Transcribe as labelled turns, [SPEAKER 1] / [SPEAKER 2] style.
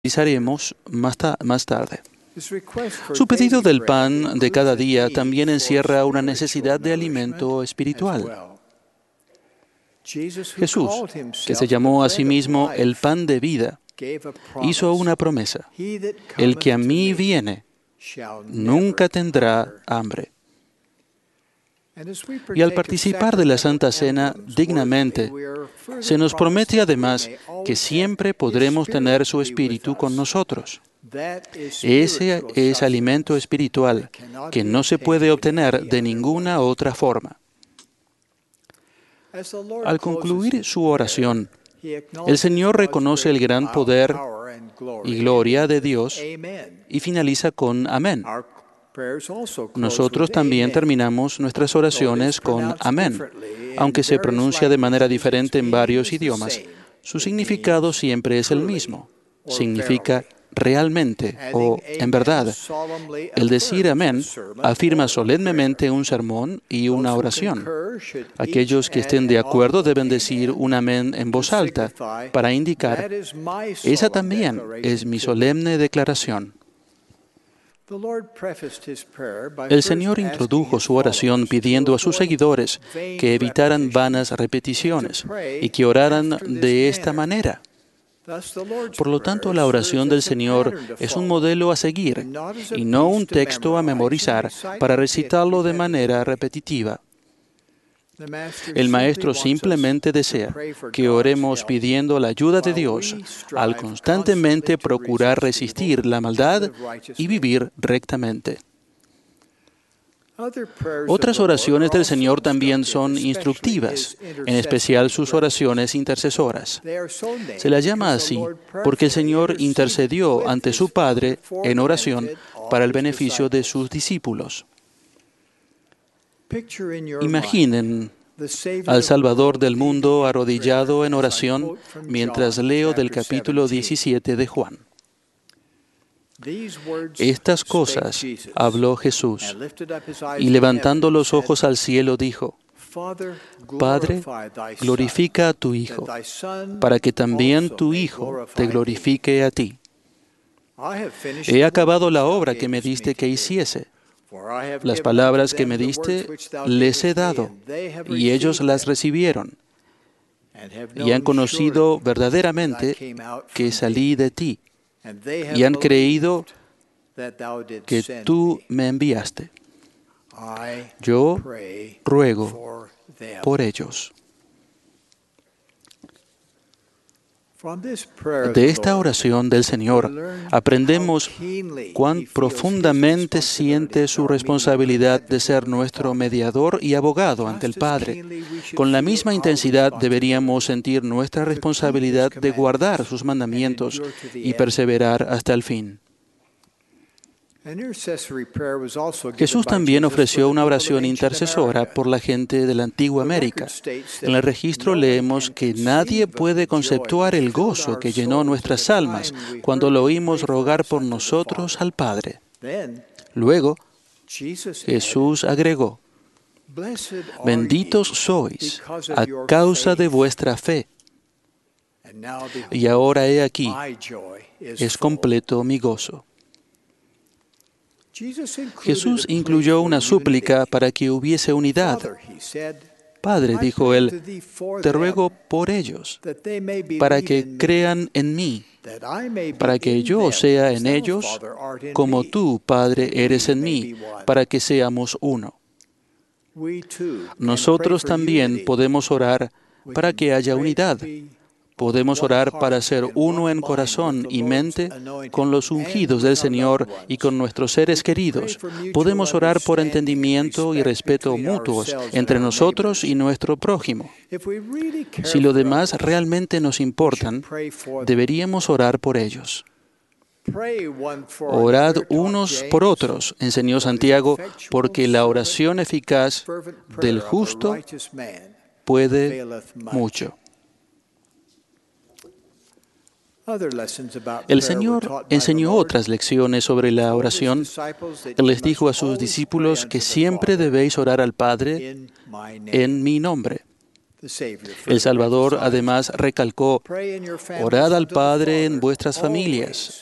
[SPEAKER 1] realizaremos más tarde. Su pedido del pan de cada día también encierra una necesidad de alimento espiritual. Jesús, que se llamó a sí mismo el pan de vida, hizo una promesa: el que a mí viene nunca tendrá hambre. Y al participar de la Santa Cena dignamente, se nos promete además que siempre podremos tener su Espíritu con nosotros. Ese es alimento espiritual que no se puede obtener de ninguna otra forma. Al concluir su oración, el Señor reconoce el gran poder y gloria de Dios y finaliza con amén. Nosotros también terminamos nuestras oraciones con amén. Aunque se pronuncia de manera diferente en varios idiomas, su significado siempre es el mismo. Significa realmente o en verdad. El decir amén afirma solemnemente un sermón y una oración. Aquellos que estén de acuerdo deben decir un amén en voz alta para indicar: esa también es mi solemne declaración. El Señor introdujo su oración pidiendo a sus seguidores que evitaran vanas repeticiones y que oraran de esta manera. Por lo tanto, la oración del Señor es un modelo a seguir y no un texto a memorizar para recitarlo de manera repetitiva. El Maestro simplemente desea que oremos pidiendo la ayuda de Dios al constantemente procurar resistir la maldad y vivir rectamente. Otras oraciones del Señor también son instructivas, en especial sus oraciones intercesoras. Se las llama así porque el Señor intercedió ante su Padre en oración para el beneficio de sus discípulos. Imaginen al Salvador del mundo arrodillado en oración mientras leo del capítulo 17 de Juan. Estas cosas habló Jesús, y levantando los ojos al cielo dijo: Padre, glorifica a tu Hijo, para que también tu Hijo te glorifique a ti. He acabado la obra que me diste que hiciese. Las palabras que me diste les he dado, y ellos las recibieron, y han conocido verdaderamente que salí de ti, y han creído que tú me enviaste. Yo ruego por ellos. De esta oración del Señor aprendemos cuán profundamente siente su responsabilidad de ser nuestro mediador y abogado ante el Padre. Con la misma intensidad deberíamos sentir nuestra responsabilidad de guardar sus mandamientos y perseverar hasta el fin. Jesús también ofreció una oración intercesora por la gente de la antigua América. En el registro leemos que nadie puede conceptuar el gozo que llenó nuestras almas cuando lo oímos rogar por nosotros al Padre. Luego, Jesús agregó: benditos sois a causa de vuestra fe. Y ahora he aquí, es completo mi gozo. Jesús incluyó una súplica para que hubiese unidad. Padre, dijo él, te ruego por ellos, para que crean en mí, para que yo sea en ellos, como tú, Padre, eres en mí, para que seamos uno. Nosotros también podemos orar para que haya unidad. Podemos orar para ser uno en corazón y mente con los ungidos del Señor y con nuestros seres queridos. Podemos orar por entendimiento y respeto mutuos entre nosotros y nuestro prójimo. Si los demás realmente nos importan, deberíamos orar por ellos. Orad unos por otros, enseñó Santiago, porque la oración eficaz del justo puede mucho. El Señor enseñó otras lecciones sobre la oración. Él les dijo a sus discípulos que siempre debéis orar al Padre en mi nombre. El Salvador además recalcó: orad al Padre en vuestras familias.